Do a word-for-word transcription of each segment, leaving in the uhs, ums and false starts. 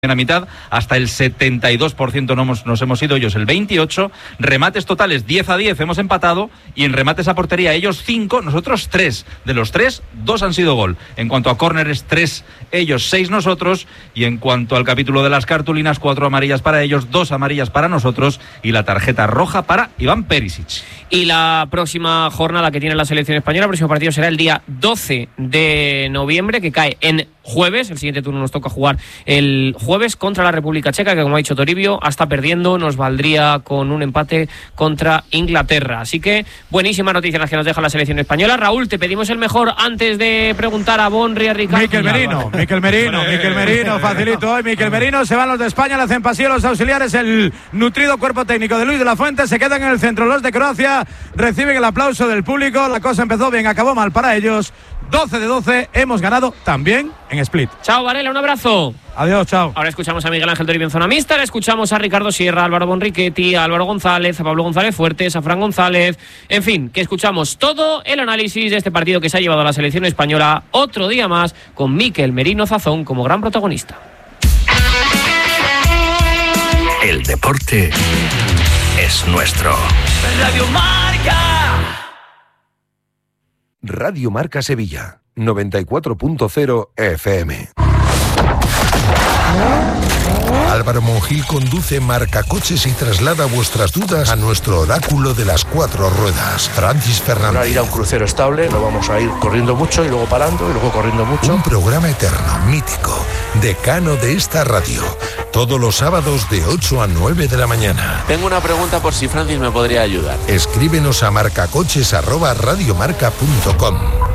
en la mitad, hasta el setenta y dos por ciento no hemos, nos hemos ido, ellos el veintiocho por ciento, remates totales diez a diez hemos empatado, y en remates a portería ellos cinco, nosotros tres, de los tres, dos han sido gol. En cuanto a córneres, tres ellos, seis nosotros, y en cuanto al capítulo de las cartulinas, cuatro amarillas para ellos, dos amarillas para nosotros, y la tarjeta roja para Iván Perisic. Y la próxima jornada que tiene la selección española, el próximo partido será el día doce de noviembre, que cae en jueves. El siguiente turno nos toca jugar el jueves contra la República Checa, que como ha dicho Toribio, hasta perdiendo, nos valdría con un empate contra Inglaterra. Así que buenísimas noticias las que nos deja la selección española. Raúl, te pedimos el mejor antes de preguntar a Bonri, a Ricardo. Mikel Merino, Mikel Merino, Mikel Merino, facilito hoy. Mikel Merino, se van los de España, le hacen pasillo los auxiliares, el nutrido cuerpo técnico de Luis de la Fuente, se quedan en el centro los de Croacia, reciben el aplauso del público, la cosa empezó bien, acabó mal para ellos. doce de doce, hemos ganado también en Split. Chao, Varela, un abrazo. Adiós, chao. Ahora escuchamos a Miguel Ángel Toribio en zona mixta, ahora escuchamos a Ricardo Sierra, a Álvaro Bonriquetti, a Álvaro González, a Pablo González Fuertes, a Fran González, en fin, que escuchamos todo el análisis de este partido que se ha llevado a la selección española otro día más, con Mikel Merino Zazón como gran protagonista. El deporte es nuestro. Radio Marca. Radio Marca Sevilla, noventa y cuatro punto cero F M. Álvaro Monjil conduce Marcacoches y traslada vuestras dudas a nuestro oráculo de las cuatro ruedas, Francis Fernández. Para ir a un crucero estable, no vamos a ir corriendo mucho y luego parando y luego corriendo mucho. Un programa eterno, mítico, decano de esta radio. Todos los sábados de ocho a nueve de la mañana. Tengo una pregunta por si Francis me podría ayudar. Escríbenos a marcacoches arroba radiomarca punto com.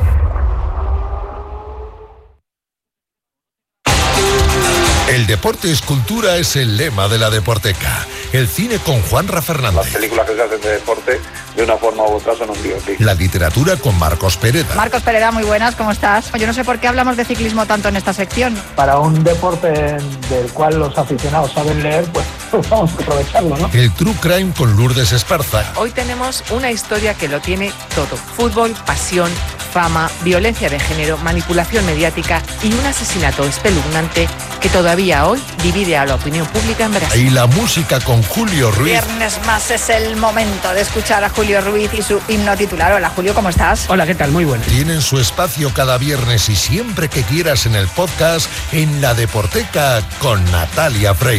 El deporte es cultura es el lema de la Deporteca. El cine con Juanra Fernández. Las películas que se hacen de deporte, de una forma u otra, son un biopic. La literatura con Marcos Pereda. Marcos Pereda, muy buenas, ¿cómo estás? Yo no sé por qué hablamos de ciclismo tanto en esta sección. Para un deporte del cual los aficionados saben leer, pues vamos a aprovecharlo, ¿no? El True Crime con Lourdes Esparza. Hoy tenemos una historia que lo tiene todo. Fútbol, pasión, fama, violencia de género, manipulación mediática y un asesinato espeluznante que todavía hoy divide a la opinión pública en Brasil. Y la música con Julio Ruiz. Viernes más es el momento de escuchar a Julio Ruiz y su himno titular. Hola Julio, ¿cómo estás? Hola, ¿qué tal? Muy bueno. Tienen su espacio cada viernes y siempre que quieras en el podcast en La Deporteca con Natalia Freire.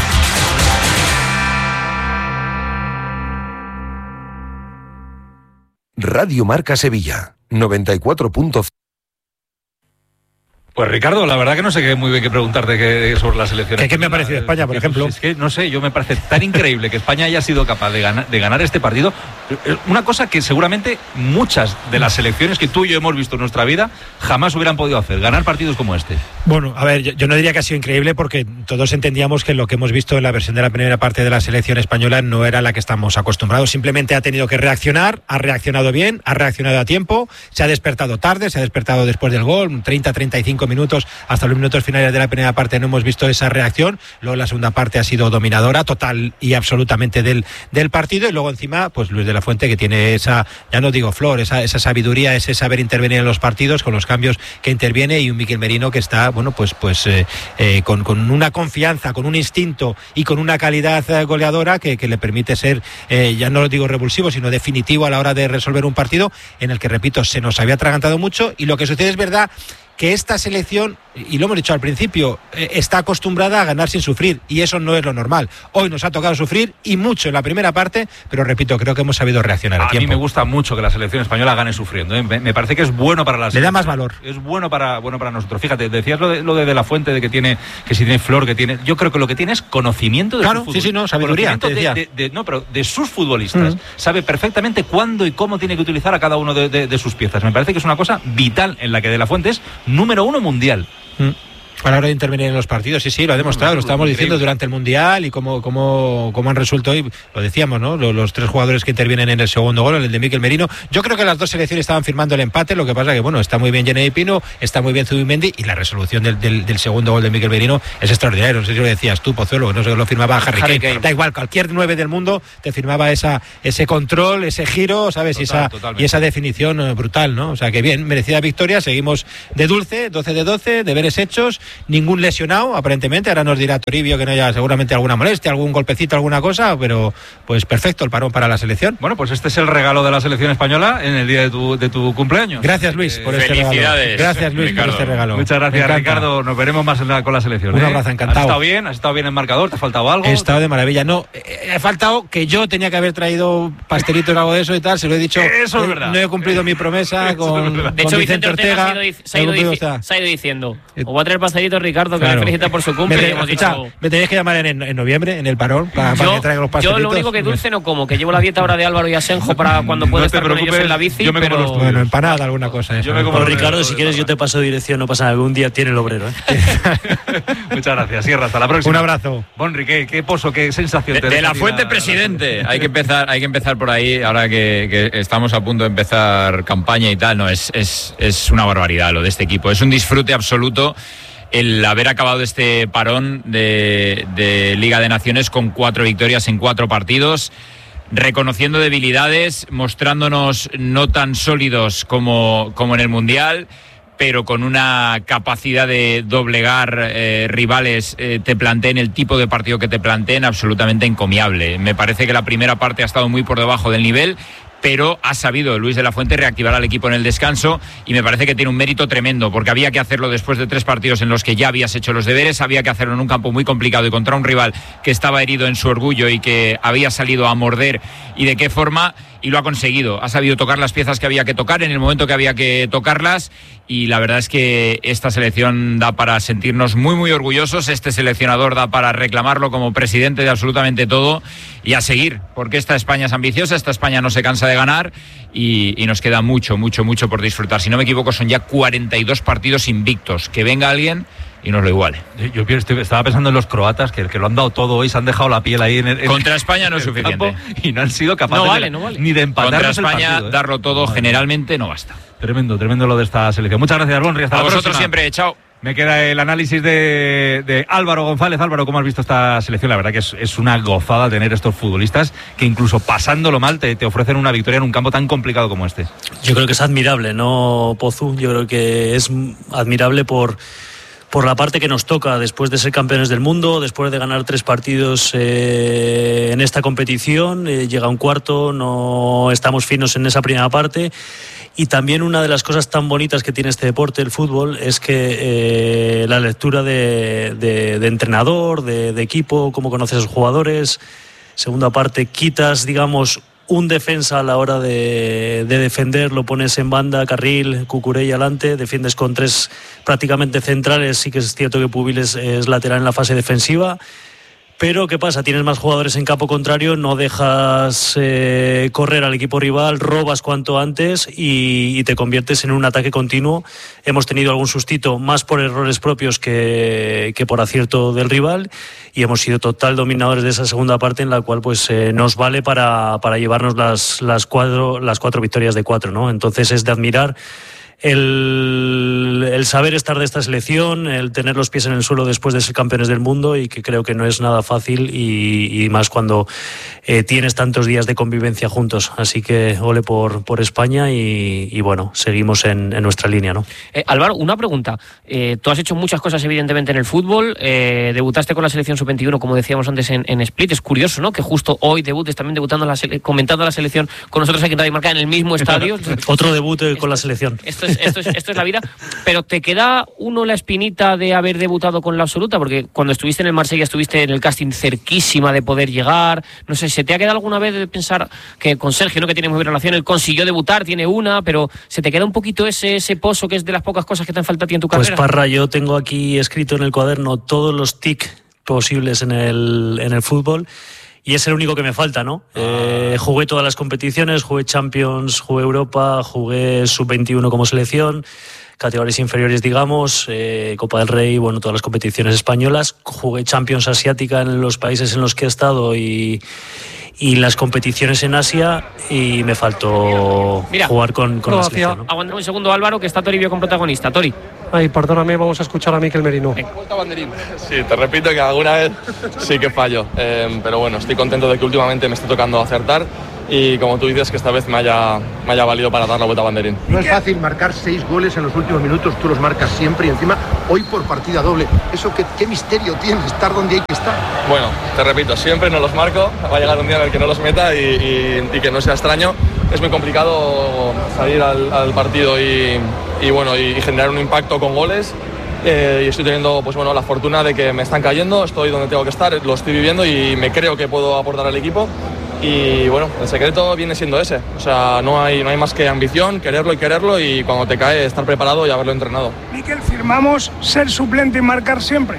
Radio Marca Sevilla, noventa y cuatro punto cero. Pues Ricardo, la verdad que no sé muy bien qué preguntarte que, sobre la selección. ¿Qué, ¿Qué me ha parecido España, por ejemplo? Es que no sé, yo me parece tan increíble que España haya sido capaz de ganar, de ganar este partido. Una cosa que seguramente muchas de las selecciones que tú y yo hemos visto en nuestra vida jamás hubieran podido hacer, ganar partidos como este. Bueno, a ver, yo, yo no diría que ha sido increíble porque todos entendíamos que lo que hemos visto en la versión de la primera parte de la selección española no era la que estamos acostumbrados. Simplemente ha tenido que reaccionar, ha reaccionado bien, ha reaccionado a tiempo, se ha despertado tarde, se ha despertado después del gol, treinta a treinta y cinco minutos, hasta los minutos finales de la primera parte no hemos visto esa reacción. Luego la segunda parte ha sido dominadora total y absolutamente del, del partido, y luego encima pues Luis de la Fuente, que tiene esa, ya no digo flor, esa, esa sabiduría, ese saber intervenir en los partidos con los cambios que interviene, y un Mikel Merino que está bueno pues pues eh, eh, con, con una confianza, con un instinto y con una calidad eh, goleadora que, que le permite ser eh, ya no lo digo revulsivo, sino definitivo a la hora de resolver un partido en el que, repito, se nos había atragantado mucho. Y lo que sucede es verdad que esta selección, y lo hemos dicho al principio, eh, está acostumbrada a ganar sin sufrir, y eso no es lo normal. Hoy nos ha tocado sufrir, y mucho en la primera parte, pero repito, creo que hemos sabido reaccionar a, a tiempo. A mí me gusta mucho que la selección española gane sufriendo, ¿eh? me, me parece que es bueno para la selección. Le da más valor. Es bueno para, bueno para nosotros. Fíjate, decías lo de, lo de, de la Fuente, de que tiene, que si tiene flor, que tiene... Yo creo que lo que tiene es conocimiento de claro, sus sí, sí, no, sabiduría, te decía. De, de, de, no, pero de sus futbolistas. Uh-huh. Sabe perfectamente cuándo y cómo tiene que utilizar a cada uno de, de, de sus piezas. Me parece que es una cosa vital en la que de la Fuente es número uno mundial. Mm. A la hora de intervenir en los partidos, sí, sí, lo ha demostrado, lo estábamos diciendo durante el Mundial, y cómo, cómo, cómo han resuelto hoy, lo decíamos, ¿no? Los, los tres jugadores que intervienen en el segundo gol, el de Mikel Merino. Yo creo que las dos selecciones estaban firmando el empate, lo que pasa que, bueno, está muy bien Jenny Pino, está muy bien Zubimendi, y la resolución del, del, del segundo gol de Mikel Merino es extraordinaria. No sé si lo decías tú, Pozuelo, no sé, lo firmaba Harry, Harry Kane. Kane. Da igual, cualquier nueve del mundo te firmaba esa, ese control, ese giro, ¿sabes? Total, y, esa, y esa definición brutal, ¿no? O sea que bien, merecida victoria, seguimos de dulce, doce de doce, deberes hechos, ningún lesionado, aparentemente. Ahora nos dirá Toribio que no haya seguramente alguna molestia, algún golpecito, alguna cosa, pero pues perfecto el parón para la selección. Bueno, pues este es el regalo de la selección española en el día de tu, de tu cumpleaños. Gracias, Luis, por este regalo. Gracias, Luis, Ricardo. por este regalo. Muchas gracias, Ricardo. Nos veremos más en la, con la selección. Un ¿eh? abrazo, encantado. ¿Has estado bien? ¿Has estado bien en marcador? ¿Te ha faltado algo? He estado de maravilla. No, he, he faltado que yo tenía que haber traído pastelitos o algo de eso y tal. Se lo he dicho. Eso es verdad. No he cumplido mi promesa con, de con hecho, Vicente Ortega. Ortega se ha ido, dici- Ortega. se ha ido diciendo: os voy a traer pastelitos, Ricardo, que Claro. me felicita por su cumple. Me, y hemos escucha, dicho, me tenéis que llamar en, en noviembre, en el parón, para, yo, para que traiga los pastelitos. yo lo único que dulce no como, que llevo la dieta ahora de Álvaro y Asenjo para cuando pueda No te estar con ellos preocupes, en la bici. yo me como pero... los tuyos. Bueno, empanada, alguna cosa. Eso, Yo me ¿eh? como Pues los Ricardo, de- si quieres yo te paso dirección, no pasa nada, algún día tiene el obrero, ¿eh? Muchas gracias, Sierra. Hasta la próxima. Un abrazo. Bonri, qué, qué pozo, qué sensación. De, te de deja la a ti fuente la- presidente, hay que empezar, hay que empezar por ahí, ahora que, que estamos a punto de empezar campaña y tal, no, es, es, es una barbaridad lo de este equipo, es un disfrute absoluto el haber acabado este parón de, de Liga de Naciones con cuatro victorias en cuatro partidos, reconociendo debilidades, mostrándonos no tan sólidos como, como en el Mundial, pero con una capacidad de doblegar eh, rivales, eh, te planteen el tipo de partido que te planteen, absolutamente encomiable. Me parece que la primera parte ha estado muy por debajo del nivel, pero ha sabido Luis de la Fuente reactivar al equipo en el descanso y me parece que tiene un mérito tremendo, porque había que hacerlo después de tres partidos en los que ya habías hecho los deberes, había que hacerlo en un campo muy complicado y contra un rival que estaba herido en su orgullo y que había salido a morder, y de qué forma, y lo ha conseguido. Ha sabido tocar las piezas que había que tocar en el momento que había que tocarlas, y la verdad es que esta selección da para sentirnos muy muy orgullosos, este seleccionador da para reclamarlo como presidente de absolutamente todo, y a seguir, porque esta España es ambiciosa, esta España no se cansa de ganar y, y nos queda mucho, mucho, mucho por disfrutar. Si no me equivoco, son ya cuarenta y dos partidos invictos. Que venga alguien y nos lo iguale. Yo, yo estoy- estaba pensando en los croatas que, que lo han dado todo hoy, se han dejado la piel ahí en el, en- Contra España no es en el suficiente. campo y no han sido capaces No vale, de, no vale. ni de empatarnos Contra el España, partido, ¿eh? darlo todo Madre generalmente no basta. Tremendo, tremendo lo de esta selección. Muchas gracias, Bonri. Hasta A la vosotros próxima. siempre, chao. Me queda el análisis de, de Álvaro González. Álvaro, ¿cómo has visto esta selección? La verdad que es, es una gozada tener estos futbolistas que incluso pasándolo mal te, te ofrecen una victoria en un campo tan complicado como este. Yo creo que es admirable, ¿no, Pozu? Yo creo que es admirable por, por la parte que nos toca después de ser campeones del mundo, después de ganar tres partidos eh, en esta competición. Eh, llega un cuarto, no estamos finos en esa primera parte. Y también una de las cosas tan bonitas que tiene este deporte, el fútbol, es que eh, la lectura de, de, de entrenador, de, de equipo, cómo conoces a los jugadores. Segunda parte, quitas, digamos, un defensa a la hora de, de defender, lo pones en banda, carril, Cucurella adelante, defiendes con tres prácticamente centrales. Sí que es cierto que Pubil es, es lateral en la fase defensiva. Pero, ¿qué pasa? Tienes más jugadores en campo contrario, no dejas eh, correr al equipo rival, robas cuanto antes y, y te conviertes en un ataque continuo. Hemos tenido algún sustito más por errores propios que, que por acierto del rival y hemos sido total dominadores de esa segunda parte, en la cual pues eh, nos vale para, para llevarnos las, las, cuatro, las cuatro victorias de cuatro, ¿no? Entonces es de admirar El, el saber estar de esta selección, el tener los pies en el suelo después de ser campeones del mundo, y que creo que no es nada fácil y, y más cuando eh, tienes tantos días de convivencia juntos. Así que ole por, por España y, y bueno, seguimos en, en nuestra línea, ¿no? Eh, Álvaro, una pregunta. Eh, tú has hecho muchas cosas evidentemente en el fútbol, eh, debutaste con la selección sub veintiuno, como decíamos antes, en, en Split. Es curioso, ¿no?, que justo hoy debutes también debutando la sele- comentando la selección con nosotros aquí en Radio Marca en el mismo estadio. Otro debut eh, con la selección. Esto es, esto, es, esto es la vida, pero ¿te queda uno la espinita de haber debutado con la absoluta? Porque cuando estuviste en el Marsella estuviste en el casting cerquísima de poder llegar. No sé, ¿se te ha quedado alguna vez de pensar que con Sergio, ¿no?, que tiene muy buena relación, él consiguió debutar, tiene una, pero ¿se te queda un poquito ese, ese pozo que es de las pocas cosas que te han faltado a ti en tu Pues carrera? Parra, yo tengo aquí escrito en el cuaderno todos los tics posibles en el, en el fútbol. Y es el único que me falta, ¿no? Ah. Eh, jugué todas las competiciones, jugué Champions, jugué Europa, jugué sub veintiuno como selección, categorías inferiores, digamos, eh, Copa del Rey, bueno, todas las competiciones españolas. Jugué Champions asiática en los países en los que he estado y, y las competiciones en Asia, y me faltó Mira, jugar con, con la selección, ¿no? Aguanta un segundo, Álvaro, que está Toribio con protagonista. Tori. Ay, perdóname, vamos a escuchar a Mikel Merino. Sí, te repito que alguna vez sí que fallo, eh, pero bueno, estoy contento de que últimamente me esté tocando acertar y, como tú dices, que esta vez me haya, me haya valido para dar la vuelta a banderín. No es fácil marcar seis goles en los últimos minutos, tú los marcas siempre y encima hoy por partida doble. ¿Eso qué, qué misterio tiene, estar donde hay que estar? Bueno, te repito, siempre no los marco, va a llegar un día en el que no los meta y, y, y que no sea extraño. Es muy complicado salir al, al partido y, y, bueno, y generar un impacto con goles. Eh, y estoy teniendo pues, bueno, la fortuna de que me están cayendo, estoy donde tengo que estar, lo estoy viviendo y me creo que puedo aportar al equipo. Y bueno, el secreto viene siendo ese, o sea, no hay, no hay más que ambición, quererlo y quererlo, y cuando te cae estar preparado y haberlo entrenado. Mikel, firmamos ser suplente y marcar siempre.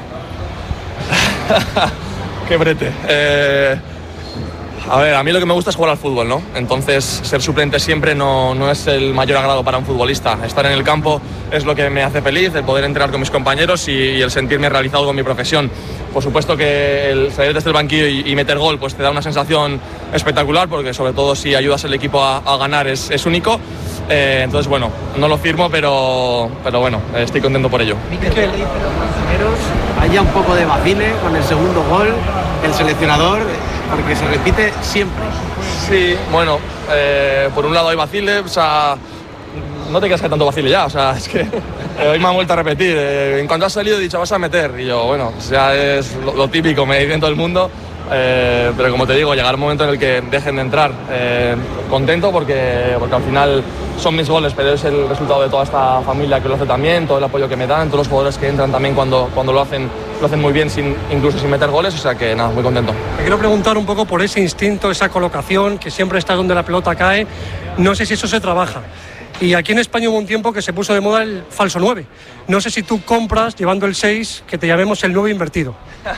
Qué brete. Eh, a ver, a mí lo que me gusta es jugar al fútbol, ¿no? Entonces, ser suplente siempre no, no es el mayor agrado para un futbolista. Estar en el campo es lo que me hace feliz, el poder entrenar con mis compañeros y, y el sentirme realizado con mi profesión. Por supuesto que el salir desde el banquillo y, y meter gol pues te da una sensación espectacular, porque sobre todo si ayudas al equipo a, a ganar es, es único. Eh, entonces, bueno, no lo firmo, pero, pero bueno, estoy contento por ello. Mikel, ¿qué le dice a los compañeros? Haya un poco de vacile con el segundo gol, el seleccionador, porque se repite siempre. Sí, bueno, eh, por un lado hay vacile, o sea, no te quedas que tanto vacile ya, o sea, es que eh, hoy me han vuelto a repetir, eh, en cuanto has salido he dicho vas a meter, y yo, bueno, o sea, es lo, lo típico, me dicen todo el mundo. Eh, pero como te digo, llegará un momento en el que dejen de entrar. Eh, contento porque, porque al final son mis goles, pero es el resultado de toda esta familia que lo hace también, todo el apoyo que me dan, todos los jugadores que entran también cuando, cuando lo hacen lo hacen muy bien, sin, incluso sin meter goles, o sea que nada, muy contento. Te quiero preguntar un poco por ese instinto, esa colocación, que siempre está donde la pelota cae. No sé si eso se trabaja. Y aquí en España hubo un tiempo que se puso de moda el falso nueve. No sé si tú compras, llevando el seis, que te llamemos el nueve invertido.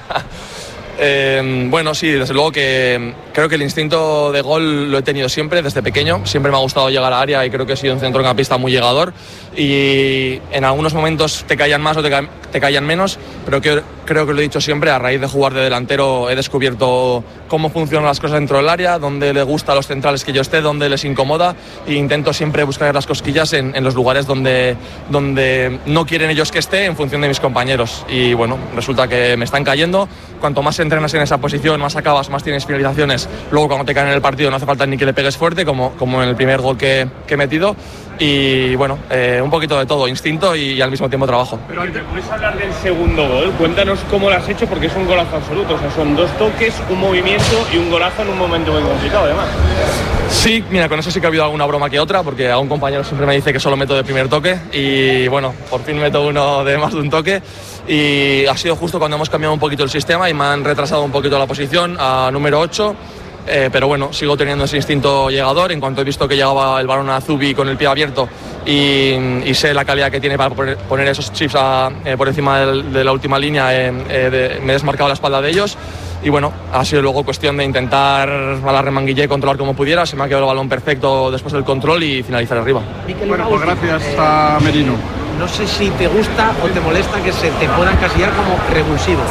Eh, bueno, sí, desde luego que creo que el instinto de gol lo he tenido siempre, desde pequeño. Siempre me ha gustado llegar al área y creo que he sido un centrocampista muy llegador. Y en algunos momentos te caían más o te, ca te caían menos, pero que, creo que lo he dicho siempre, a raíz de jugar de delantero he descubierto cómo funcionan las cosas dentro del área, dónde le gusta a los centrales que yo esté, dónde les incomoda, e intento siempre buscar las cosquillas en, en los lugares donde, donde no quieren ellos que esté, en función de mis compañeros. Y bueno, resulta que me están cayendo. Cuanto más entrenas en esa posición, más acabas, más tienes finalizaciones. Luego cuando te caen en el partido no hace falta ni que le pegues fuerte, como, como en el primer gol que, que he metido. Y bueno, eh, un poquito de todo, instinto y, y al mismo tiempo trabajo. Pero antes, ¿puedes hablar del segundo gol? Cuéntanos cómo lo has hecho, porque es un golazo absoluto. O sea, son dos toques, un movimiento y un golazo en un momento muy complicado, además. Sí, mira, con eso sí que ha habido alguna broma que otra, porque a un compañero siempre me dice que solo meto de primer toque y bueno, por fin meto uno de más de un toque. Y ha sido justo cuando hemos cambiado un poquito el sistema y me han retrasado un poquito la posición a número ocho. Eh, pero bueno, sigo teniendo ese instinto llegador. En cuanto he visto que llegaba el balón a Zubi con el pie abierto y, y sé la calidad que tiene para poner, poner esos chips a, eh, por encima del, de la última línea, eh, eh, de, me he desmarcado la espalda de ellos. Y bueno, ha sido luego cuestión de intentar a la remanguillé controlar como pudiera. Se me ha quedado el balón perfecto después del control y finalizar arriba. Bueno, pues gracias a Merino. No sé si te gusta o te molesta que se te puedan encasillar como revulsivo.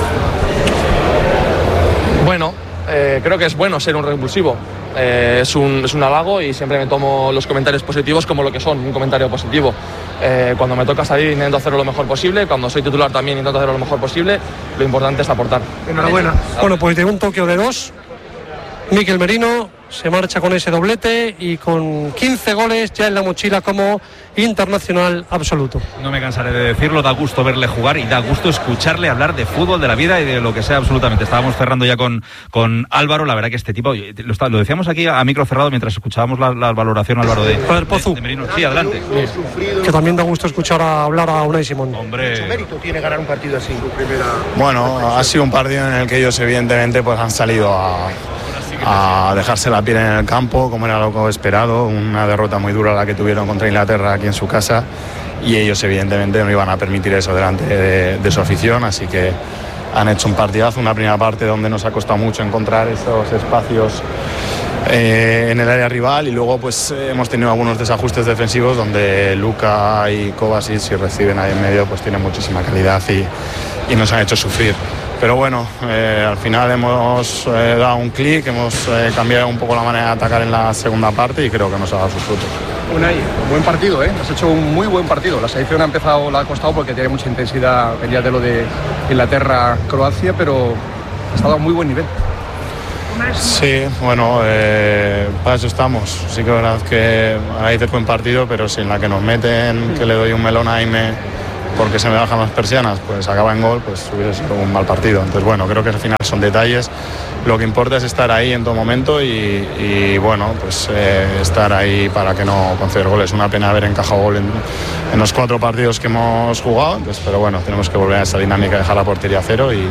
Bueno, eh, creo que es bueno ser un revulsivo. Eh, es, un, es un halago y siempre me tomo los comentarios positivos como lo que son, un comentario positivo. Eh, cuando me toca salir intento hacerlo lo mejor posible, cuando soy titular también intento hacerlo lo mejor posible. Lo importante es aportar. Enhorabuena. Bueno, pues de un toque o de dos, Mikel Merino se marcha con ese doblete y con quince goles ya en la mochila como internacional absoluto. No me cansaré de decirlo, da gusto verle jugar y da gusto escucharle hablar de fútbol, de la vida y de lo que sea absolutamente. Estábamos cerrando ya con, con Álvaro, la verdad que este tipo, lo, está, lo decíamos aquí a micro cerrado mientras escuchábamos la, la valoración, Álvaro, de, a ver, Pozu. de, de Merino. Sí, adelante. Que también da gusto escuchar a hablar a Unai Simón. Hombre. ¿Qué mérito tiene ganar un partido así? Bueno, ha sido un partido en el que ellos evidentemente pues han salido a... a dejarse la piel en el campo, como era lo esperado, una derrota muy dura la que tuvieron contra Inglaterra aquí en su casa, y ellos evidentemente no iban a permitir eso delante de, de su afición, así que han hecho un partidazo, una primera parte donde nos ha costado mucho encontrar esos espacios eh, en el área rival, y luego pues eh, hemos tenido algunos desajustes defensivos donde Luka y Kovacic, si reciben ahí en medio, pues tienen muchísima calidad y, y nos han hecho sufrir. Pero bueno, eh, al final hemos eh, dado un clic, hemos eh, cambiado un poco la manera de atacar en la segunda parte y creo que nos ha dado sus frutos. Unai, buen partido, ¿eh? Has hecho un muy buen partido. La selección ha empezado, la ha costado porque tiene mucha intensidad, venía de lo de Inglaterra-Croacia, pero ha estado a muy buen nivel. Sí, bueno, eh, para eso estamos. Sí que es verdad que ahí te buen partido, pero si en la que nos meten, que le doy un melón ahí me... porque se me bajan las persianas, pues acaba en gol, pues hubiese sido un mal partido. Entonces, bueno, creo que al final son detalles. Lo que importa es estar ahí en todo momento y, y bueno, pues eh, estar ahí para que no conceder goles. Una pena haber encajado gol en, en los cuatro partidos que hemos jugado, entonces, pero bueno, tenemos que volver a esa dinámica de dejar la portería a cero y,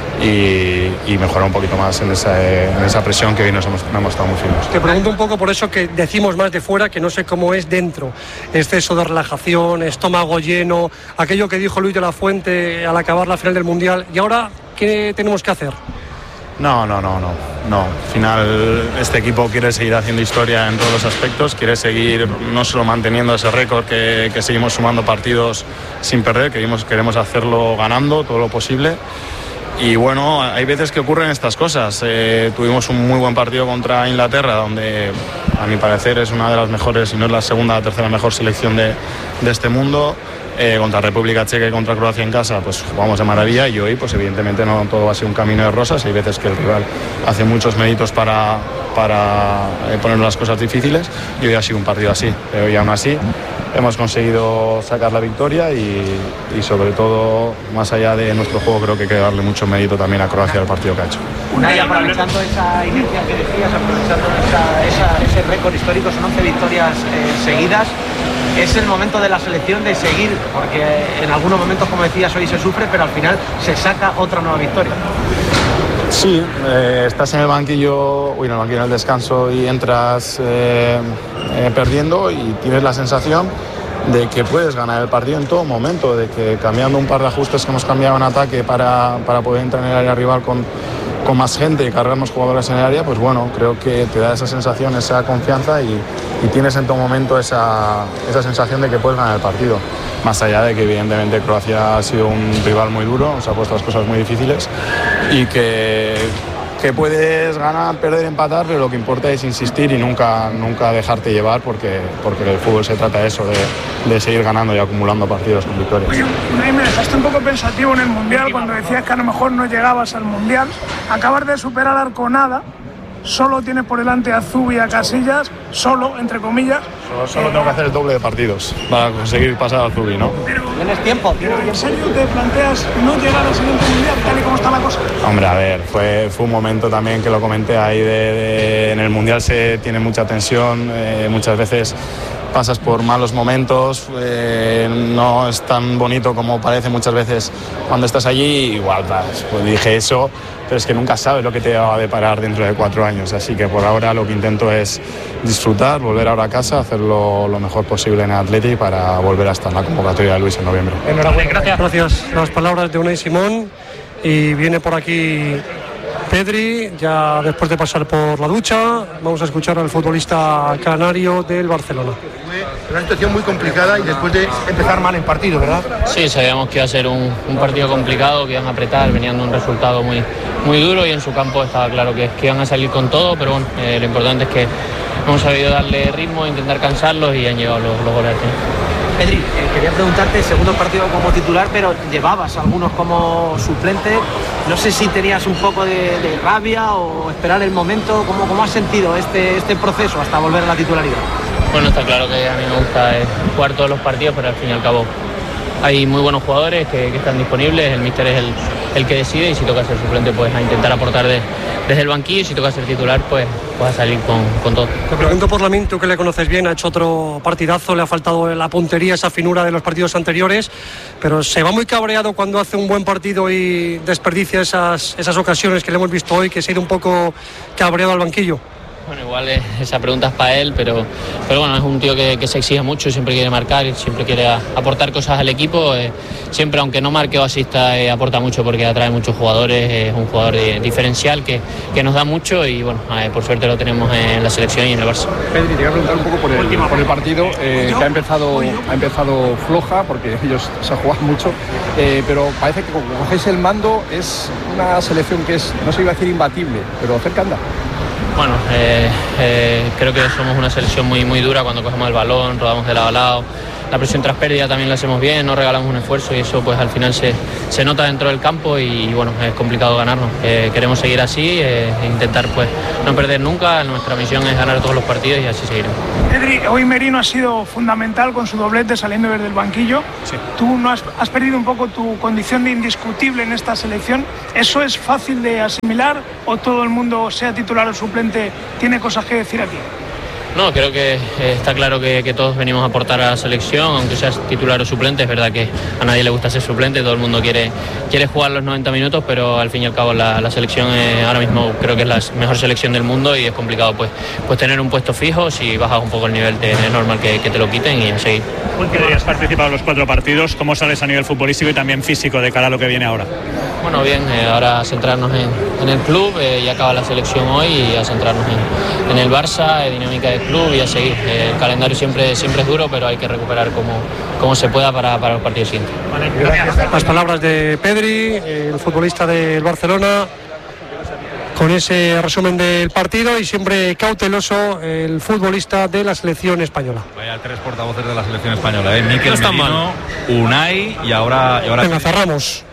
y, y mejorar un poquito más en esa, en esa presión que hoy nos hemos, no hemos estado muy finos. Te pregunto un poco por eso que decimos más de fuera, que no sé cómo es dentro. Exceso de relajación, estómago lleno, aquello que dijo Luis de la Fuente al acabar la final del Mundial. ¿Y ahora qué tenemos que hacer? No, no, no, no, no. Al final este equipo quiere seguir haciendo historia en todos los aspectos, quiere seguir no solo manteniendo ese récord que, que seguimos sumando partidos sin perder, queremos, queremos hacerlo ganando todo lo posible. Y bueno, hay veces que ocurren estas cosas. Eh, tuvimos un muy buen partido contra Inglaterra, donde a mi parecer es una de las mejores, si no es la segunda o tercera mejor selección de, de este mundo. Eh, contra República Checa y contra Croacia en casa, pues jugamos de maravilla, y hoy pues evidentemente no todo va a ser un camino de rosas. Hay veces que el rival hace muchos méritos para, para eh, poner las cosas difíciles, y hoy ha sido un partido así. Pero hoy aún así hemos conseguido sacar la victoria y, y sobre todo, más allá de nuestro juego, creo que hay que darle mucho mérito también a Croacia del partido que ha hecho. Unai, aprovechando esa inercia que decías, aprovechando esa, esa, ese récord histórico, son once victorias eh, seguidas. Es el momento de la selección de seguir, porque en algunos momentos, como decías, hoy se sufre, pero al final se saca otra nueva victoria. Sí, eh, estás en el banquillo, uy, en el banquillo en el descanso, y entras eh, eh, perdiendo, y tienes la sensación de que puedes ganar el partido en todo momento, de que cambiando un par de ajustes que hemos cambiado en ataque para, para poder entrar en el área rival con, con más gente y cargarnos jugadores en el área, pues bueno, creo que te da esa sensación, esa confianza, y, y tienes en todo momento esa, esa sensación de que puedes ganar el partido. Más allá de que evidentemente Croacia ha sido un rival muy duro, nos ha puesto las cosas muy difíciles, y que, que puedes ganar, perder, empatar, pero lo que importa es insistir y nunca, nunca dejarte llevar, porque, porque el fútbol se trata de eso, de, de seguir ganando y acumulando partidos con victorias. Oye, Unai, me dejaste un poco pensativo en el Mundial cuando decías que a lo mejor no llegabas al Mundial. Acabas de superar a Arconada, solo tienes por delante a Zubi y a Casillas, solo, entre comillas. Solo, solo tengo que hacer el doble de partidos para conseguir pasar a Zubi, ¿no? Pero tienes tiempo. Pero ¿en serio te planteas no llegar al siguiente Mundial tal y como está la cosa? Hombre, a ver, fue, fue un momento también que lo comenté ahí, de, de, en el Mundial se tiene mucha tensión, eh, muchas veces pasas por malos momentos, eh, no es tan bonito como parece muchas veces cuando estás allí. Igual, pues dije eso, pero es que nunca sabes lo que te va a deparar dentro de cuatro años, así que por ahora lo que intento es disfrutar, volver ahora a casa, hacerlo lo mejor posible en Athletic para volver a estar en la convocatoria de Luis en noviembre. Enhorabuena, gracias. Gracias. Las palabras de Unai Simón, y viene por aquí Pedri, ya después de pasar por la ducha. Vamos a escuchar al futbolista canario del Barcelona. Una situación muy complicada y después de empezar mal el partido, ¿verdad? Sí, sabíamos que iba a ser un, un partido complicado, que iban a apretar, venían de un resultado muy, muy duro, y en su campo estaba claro que, que iban a salir con todo, pero bueno, eh, lo importante es que hemos sabido darle ritmo, intentar cansarlos, y han llegado los, los goles. Pedri, eh, quería preguntarte, segundo partido como titular, pero llevabas algunos como suplente. No sé si tenías un poco de, de rabia o esperar el momento. ¿Cómo, cómo has sentido este, este proceso hasta volver a la titularidad? Bueno, está claro que a mí me gusta eh, jugar todos los partidos, pero al fin y al cabo hay muy buenos jugadores que, que están disponibles. El míster es el, el que decide, y si toca ser suplente, pues a intentar aportar de, desde el banquillo, y si toca ser titular, pues, pues a salir con, con todo. Te pregunto por Lamine, tú que le conoces bien, ha hecho otro partidazo, le ha faltado la puntería, esa finura de los partidos anteriores, pero se va muy cabreado cuando hace un buen partido y desperdicia esas, esas ocasiones que le hemos visto hoy, que se ha ido un poco cabreado al banquillo. Bueno, igual es, esa pregunta es para él, pero, pero bueno, es un tío que, que se exige mucho, siempre quiere marcar, siempre quiere a, aportar cosas al equipo, eh, siempre, aunque no marque o asista, eh, aporta mucho porque atrae muchos jugadores, es eh, un jugador de, diferencial que, que nos da mucho, y bueno, eh, por suerte lo tenemos en la selección y en el Barça. Pedri, te voy a preguntar un poco por el, por el partido, eh, que ha empezado, ha empezado floja, porque ellos se han jugado mucho, eh, pero parece que como cogéis el mando es una selección que es, no se iba a decir imbatible, pero cerca anda. Bueno, eh, eh, creo que somos una selección muy muy dura cuando cogemos el balón, rodamos de lado a lado, la presión tras pérdida también la hacemos bien, no regalamos un esfuerzo y eso pues al final se, se nota dentro del campo y bueno, es complicado ganarnos. Eh, queremos seguir así eh, e intentar pues no perder nunca, nuestra misión es ganar todos los partidos y así seguiremos. Pedri, hoy Merino ha sido fundamental con su doblete saliendo desde el banquillo. Sí. Tú no has, has perdido un poco tu condición de indiscutible en esta selección. ¿Eso es fácil de asimilar o todo el mundo, sea titular o suplente, tiene cosas que decir aquí? No, creo que eh, está claro que, que todos venimos a aportar a la selección, aunque seas titular o suplente. Es verdad que a nadie le gusta ser suplente, todo el mundo quiere, quiere jugar los noventa minutos, pero al fin y al cabo la, la selección eh, ahora mismo creo que es la mejor selección del mundo y es complicado pues, pues tener un puesto fijo. Si bajas un poco el nivel te, es normal que, que te lo quiten y a seguir. ¿Qué has participado en los cuatro partidos? ¿Cómo sales a nivel futbolístico y también físico de cara a lo que viene ahora? Bueno, bien, eh, ahora centrarnos en, en el club, eh, ya acaba la selección hoy y a centrarnos en, en el Barça, eh, dinámica del club y a seguir. Eh, el calendario siempre, siempre es duro, pero hay que recuperar como, como se pueda para, para los partidos siguientes. Vale, las palabras de Pedri, el futbolista del Barcelona, con ese resumen del partido y siempre cauteloso el futbolista de la selección española. Vaya tres portavoces de la selección española, ¿eh? Mikel Merino, Unai y ahora... Y ahora Venga, cerramos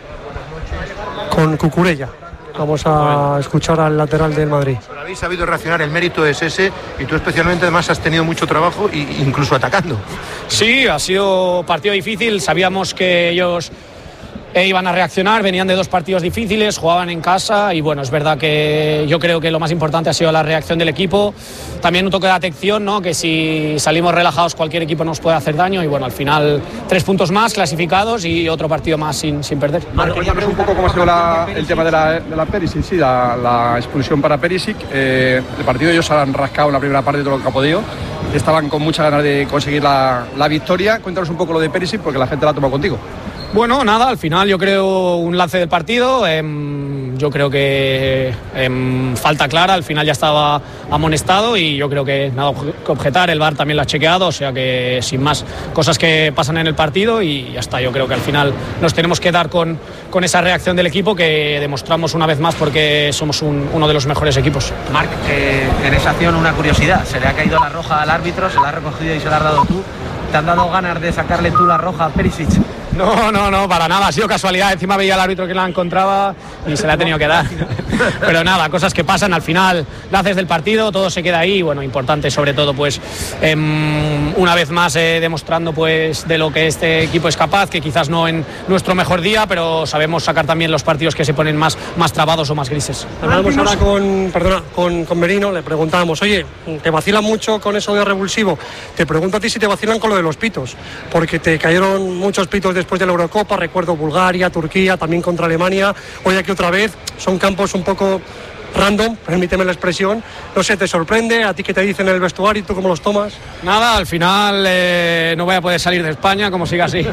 con Cucurella. Vamos a escuchar al lateral del Madrid. Pero habéis sabido reaccionar, el mérito es ese y tú especialmente además has tenido mucho trabajo e incluso atacando. Sí, ha sido partido difícil, sabíamos que ellos eh, iban a reaccionar, venían de dos partidos difíciles, jugaban en casa y bueno, es verdad que yo creo que lo más importante ha sido la reacción del equipo, también un toque de atención, ¿no? Que si salimos relajados cualquier equipo nos puede hacer daño y bueno, al final tres puntos más clasificados y otro partido más sin, sin perder. Marco, cuéntanos un poco cómo ha sido la, el tema de la, de la Perisic, sí, la, la expulsión para Perisic. Eh, el partido ellos han rascado en la primera parte de todo lo que ha podido, estaban con muchas ganas de conseguir la, la victoria. Cuéntanos un poco lo de Perisic porque la gente la ha tomado contigo. Bueno, nada, al final yo creo un lance del partido, eh, yo creo que eh, falta clara, al final ya estaba amonestado y yo creo que nada que objetar, el V A R también lo ha chequeado, o sea que sin más, cosas que pasan en el partido y ya está, yo creo que al final nos tenemos que dar con, con esa reacción del equipo que demostramos una vez más porque somos un, uno de los mejores equipos. Marc, eh, en esa acción una curiosidad, se le ha caído la roja al árbitro, se la has recogido y se la has dado tú, ¿te han dado ganas de sacarle tú la roja a Perisic? No, no, no, para nada, ha sido casualidad, encima veía al árbitro que la encontraba y se la ha tenido que dar. Pero nada, cosas que pasan, al final la haces del partido, todo se queda ahí y bueno, importante sobre todo pues eh, una vez más eh, demostrando pues de lo que este equipo es capaz, que quizás no en nuestro mejor día, pero sabemos sacar también los partidos que se ponen más, más trabados o más grises. Hablamos ahora con, perdona, con, con Merino, le preguntábamos, oye, ¿te vacilan mucho con eso de revulsivo? Te pregunto a ti si te vacilan con lo de los pitos, porque te cayeron muchos pitos después de la Eurocopa, recuerdo Bulgaria, Turquía, también contra Alemania, hoy aquí otra vez, son campos un poco random, permíteme la expresión, no sé, ¿te sorprende? ¿A ti qué te dicen en el vestuario y tú cómo los tomas? Nada, al final eh, no voy a poder salir de España como siga así.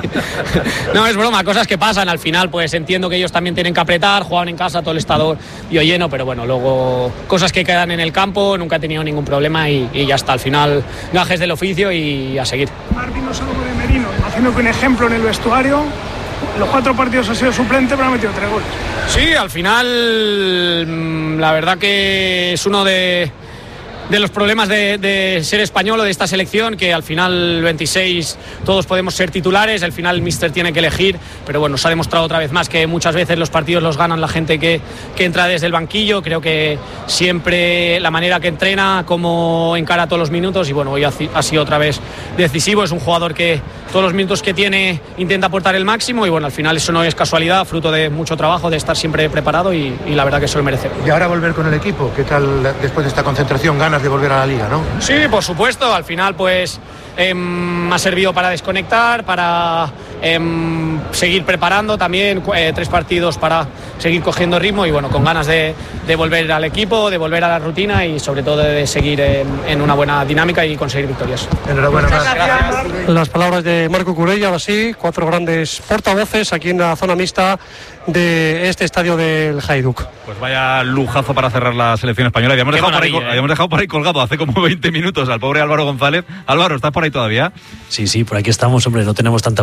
No, es broma, cosas que pasan, al final pues entiendo que ellos también tienen que apretar, juegan en casa, todo el estado yo lleno, pero bueno, luego cosas que quedan en el campo, nunca he tenido ningún problema y, y ya está, al final gajes del oficio y a seguir. Martín, no solo de Merino, haciendo que un ejemplo en el vestuario. Los cuatro partidos ha sido suplente, pero ha metido tres goles. Sí, al final la verdad que es uno de, de los problemas de, de ser español o de esta selección, que al final veintiséis todos podemos ser titulares, al final el míster tiene que elegir, pero bueno, se ha demostrado otra vez más que muchas veces los partidos los ganan la gente que, que entra desde el banquillo. Creo que siempre la manera que entrena, cómo encara todos los minutos y bueno, hoy ha, ha sido otra vez decisivo, es un jugador que todos los minutos que tiene intenta aportar el máximo y bueno, al final eso no es casualidad, fruto de mucho trabajo, de estar siempre preparado y, y la verdad que eso lo merece. Y ahora volver con el equipo, ¿qué tal después de esta concentración? Ganas de volver a la liga, ¿no? Sí, por supuesto, al final pues eh, ha servido para desconectar, para eh, seguir preparando también eh, tres partidos para seguir cogiendo ritmo y bueno, con ganas de, de volver al equipo, de volver a la rutina y sobre todo de seguir en, en una buena dinámica y conseguir victorias. Enhorabuena. Gracias. Las palabras de Marco Cucurella, ahora sí, cuatro grandes portavoces aquí en la zona mixta de este estadio del Hajduk. Pues vaya lujazo para cerrar la selección española. Habíamos dejado, por ahí, eh. habíamos dejado por ahí colgado hace como veinte minutos al pobre Álvaro González. Álvaro, ¿estás por ahí todavía? Sí, sí, por aquí estamos, hombre, no tenemos tanta prisa.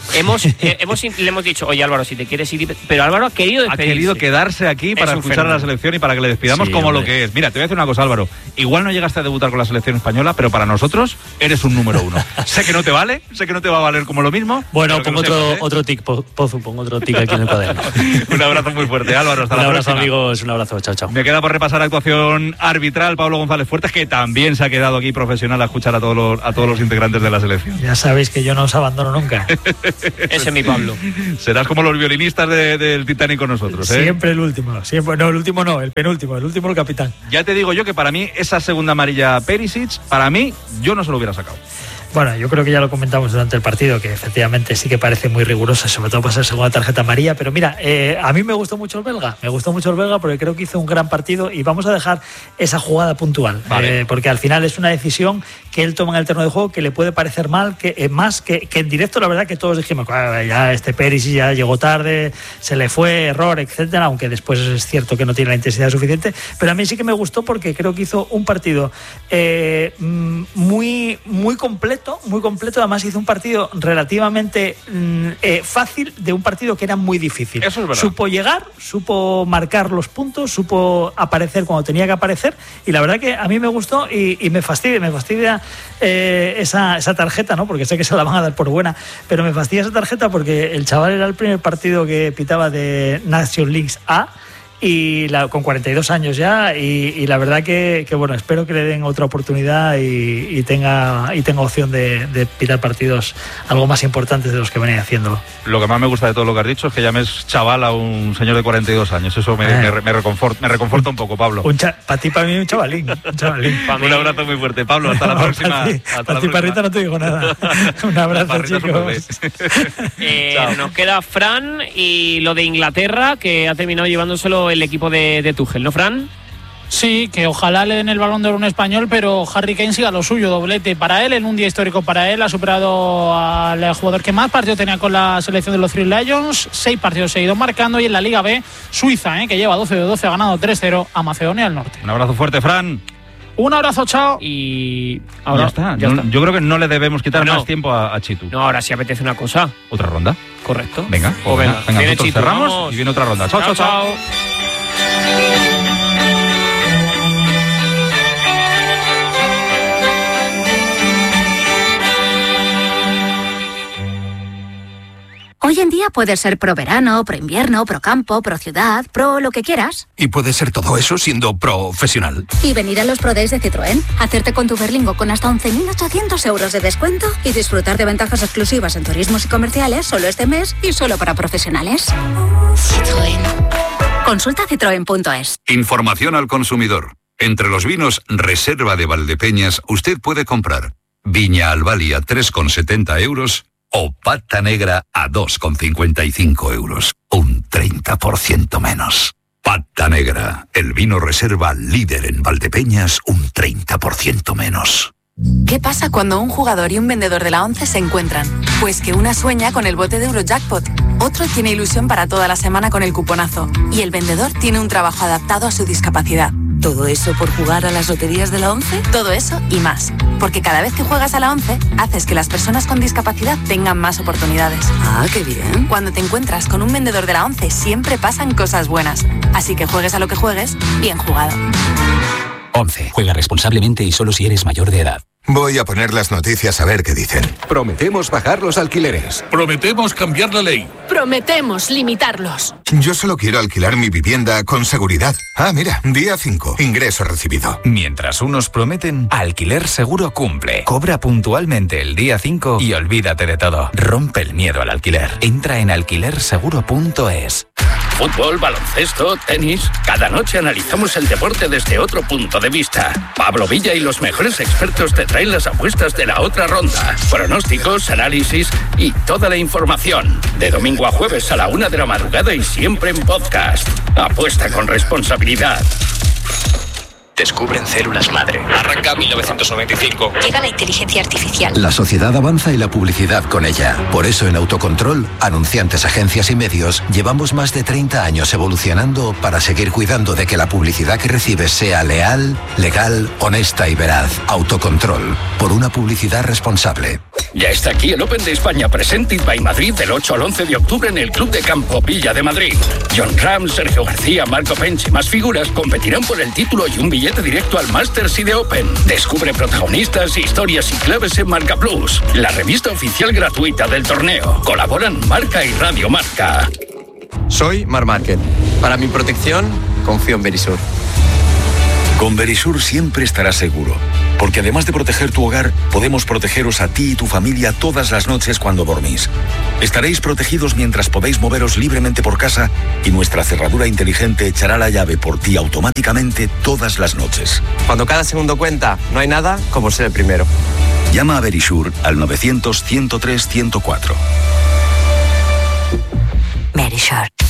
Hemos, eh, hemos le hemos dicho, oye Álvaro, si te quieres ir, pero Álvaro ha querido despedirse. Ha querido quedarse aquí para escuchar fenómeno. a la selección y para que le despidamos sí, como hombre. lo que es. Mira, te voy a decir una cosa, Álvaro. Igual no llegaste a debutar con la selección española, pero para nosotros eres un número uno. Sé que no te vale, sé que no te va a valer como lo mismo. Bueno, pongo otro, sepas, ¿eh? otro tic, Pozu, pongo otro tic aquí en el cuaderno. Un abrazo muy fuerte, Álvaro. Hasta un la abrazo, próxima. amigos. Un abrazo. Chao, chao. Me queda por repasar la actuación arbitral. Pablo González Fuertes, que también se ha quedado aquí profesional a escuchar a todos los, a todos los integrantes de la selección. Ya sabéis que yo no os abandono nunca. Ese es mi Pablo. Serás como los violinistas de, del Titanic con nosotros, ¿eh? Siempre el último. Siempre, no, el último no, el penúltimo. El último el capitán. Ya te digo yo que para mí esa segunda amarilla Perisic, para mí, yo no se lo hubiera sacado. Bueno, yo creo que ya lo comentamos durante el partido, que efectivamente sí que parece muy rigurosa, sobre todo para ser segunda tarjeta amarilla, pero mira, eh, a mí me gustó mucho el belga, me gustó mucho el belga porque creo que hizo un gran partido y vamos a dejar esa jugada puntual, vale. eh, porque al final es una decisión que él toma en el terreno de juego que le puede parecer mal, que eh, más que, que en directo la verdad que todos dijimos, ah, ya este Perisic ya llegó tarde, se le fue, error, etcétera, aunque después es cierto que no tiene la intensidad suficiente, pero a mí sí que me gustó porque creo que hizo un partido eh, muy, muy completo, muy completo, además hizo un partido relativamente mm, eh, fácil de un partido que era muy difícil. Eso es verdad. Supo llegar, supo marcar los puntos, supo aparecer cuando tenía que aparecer y la verdad que a mí me gustó y, y me fastidia, me fastidia eh, esa, esa tarjeta, ¿no? Porque sé que se la van a dar por buena, pero me fastidia esa tarjeta porque el chaval era el primer partido que pitaba de Nation League A y la, con cuarenta y dos años ya y, y la verdad que, que bueno, espero que le den otra oportunidad y, y tenga y tenga opción de, de pitar partidos algo más importantes de los que venía haciéndolo. Lo que más me gusta de todo lo que has dicho es que llames chaval a un señor de cuarenta y dos años, eso me, eh. me, me, reconforta, me reconforta un poco, Pablo. Un cha, para ti, para mí, un chavalín, un chavalín. Un abrazo muy fuerte, Pablo, hasta la próxima. Para ti, hasta para la ti próxima. Parrita, no te digo nada. Un abrazo, chicos. eh, nos queda Fran y lo de Inglaterra, que ha terminado llevándoselo el equipo de, de Tuchel, ¿no, Fran? Sí, que ojalá le den el Balón de Oro a un español, pero Harry Kane siga lo suyo, doblete para él, en un día histórico para él, ha superado al jugador que más partidos tenía con la selección de los Three Lions, seis partidos seguidos marcando, y en la Liga B, Suiza, ¿eh? que lleva doce de doce, ha ganado tres cero a Macedonia del Norte. Un abrazo fuerte, Fran. Un abrazo, chao. Y ahora ya está. Ya no, está. Yo creo que no le debemos quitar no, más tiempo a, a Chitu. No, ahora sí apetece una cosa. ¿Otra ronda? Correcto. Venga, pues venga, venga, venga nosotros Chitu, cerramos vamos. Y viene otra ronda. Chao, chao, chao. chao. Hoy en día puedes ser pro verano, pro invierno, pro campo, pro ciudad, pro lo que quieras. Y puedes ser todo eso siendo profesional. Y venir a los Pro Days de Citroën, hacerte con tu Berlingo con hasta once mil ochocientos euros de descuento y disfrutar de ventajas exclusivas en turismos y comerciales solo este mes y solo para profesionales. Citroën. Consulta citroen punto es. Información al consumidor. Entre los vinos Reserva de Valdepeñas usted puede comprar Viña Albali a tres con setenta euros o Pata Negra a dos con cincuenta y cinco euros. Un treinta por ciento menos. Pata Negra, el vino reserva líder en Valdepeñas, un treinta por ciento menos. ¿Qué pasa cuando un jugador y un vendedor de la ONCE se encuentran? Pues que una sueña con el bote de Eurojackpot, otro tiene ilusión para toda la semana con el cuponazo y el vendedor tiene un trabajo adaptado a su discapacidad. ¿Todo eso por jugar a las loterías de la ONCE? Todo eso y más. Porque cada vez que juegas a la ONCE, haces que las personas con discapacidad tengan más oportunidades. Ah, qué bien. Cuando te encuentras con un vendedor de la ONCE, siempre pasan cosas buenas. Así que juegues a lo que juegues, bien jugado. ONCE. Juega responsablemente y solo si eres mayor de edad. Voy a poner las noticias a ver qué dicen. Prometemos bajar los alquileres. Prometemos cambiar la ley. Prometemos limitarlos. Yo solo quiero alquilar mi vivienda con seguridad. Ah, mira, día cinco, ingreso recibido. Mientras unos prometen, Alquiler Seguro cumple. Cobra puntualmente el día cinco y olvídate de todo. Rompe el miedo al alquiler. Entra en alquiler seguro punto es. Fútbol, baloncesto, tenis. Cada noche analizamos el deporte desde otro punto de vista. Pablo Villa y los mejores expertos te traen las apuestas de la otra ronda. Pronósticos, análisis y toda la información. De domingo a jueves a la una de la madrugada y siempre en podcast. Apuesta con responsabilidad. Descubren células madre. Arranca mil novecientos noventa y cinco. Llega la inteligencia artificial. La sociedad avanza y la publicidad con ella. Por eso en Autocontrol, anunciantes, agencias y medios, llevamos más de treinta años evolucionando para seguir cuidando de que la publicidad que recibes sea leal, legal, honesta y veraz. Autocontrol. Por una publicidad responsable. Ya está aquí el Open de España Presented by Madrid del ocho al once de octubre en el Club de Campo Villa de Madrid. John Ram, Sergio García, Marco Pench y más figuras competirán por el título y un billete directo al Masters y de Open. Descubre protagonistas, historias y claves en Marca Plus, la revista oficial gratuita del torneo. Colaboran Marca y Radio Marca. Soy Mar Márquez. Para mi protección, confío en Verisur. Con Verisur siempre estarás seguro, porque además de proteger tu hogar, podemos protegeros a ti y tu familia todas las noches cuando dormís. Estaréis protegidos mientras podéis moveros libremente por casa y nuestra cerradura inteligente echará la llave por ti automáticamente todas las noches. Cuando cada segundo cuenta, no hay nada como ser el primero. Llama a Verisur al novecientos, ciento tres, ciento cuatro. Verisur.